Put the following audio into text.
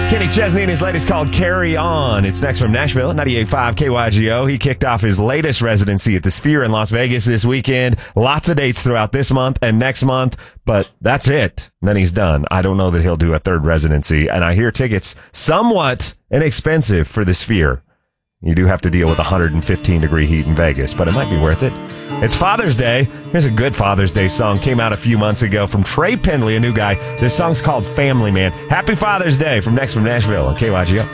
Kenny Chesney and his latest called Carry On. It's next from Nashville, 98.5 KYGO. He kicked off his latest residency at the Sphere in Las Vegas this weekend. Lots of dates throughout this month and next month, but that's it. And then he's done. I don't know that he'll do a third residency, and I hear tickets somewhat inexpensive for the Sphere. You do have to deal with 115-degree heat in Vegas, but it might be worth it. It's Father's Day. Here's a good Father's Day song. Came out a few months ago from Trey Pendley, a new guy. This song's called Family Man. Happy Father's Day from Nashville on KYGO.